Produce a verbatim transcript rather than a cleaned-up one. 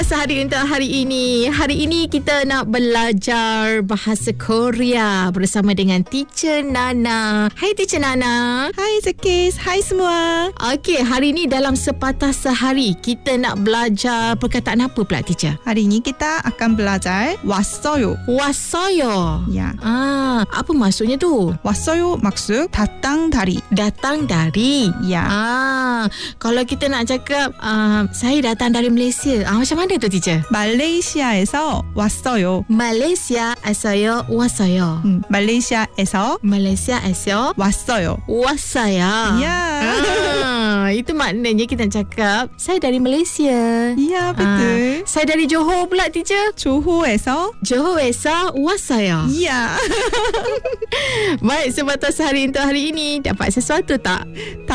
Sehari untuk hari ini. Hari ini kita nak belajar bahasa Korea bersama dengan Teacher Nana. Hai Teacher Nana. Hai Zakis. Hai semua. Okey, hari ini dalam sepatah sehari kita nak belajar perkataan apa pula Teacher? Hari ini kita akan belajar 왔어요. 왔어요. Ya. Ah, apa maksudnya tu? 왔어요 maksud datang dari. Datang dari. Ya. Ah, kalau kita nak cakap uh, saya datang dari Malaysia. Ah, macam mana tu Teacher? 말레이시아에서 왔어요. 말레이시아에서요 왔어요. 음, 말레이시아에서 말레이시아에서 왔어요. 왔어요. Ya. Ah, itu maknanya kita nak cakap saya dari Malaysia. Ya, betul. Ah, saya dari Johor pula Teacher. 조호에서 Johor에서 왔어요. Ya. Baik, sebatas hari untuk hari ini dapat sesuatu tak?